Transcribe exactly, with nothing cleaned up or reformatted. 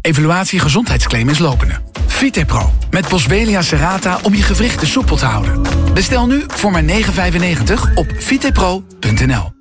Evaluatie gezondheidsclaim is lopende. Vitepro met Boswellia serrata om je gewrichten soepel te houden. Bestel nu voor maar negen vijfennegentig op vitepro punt n l.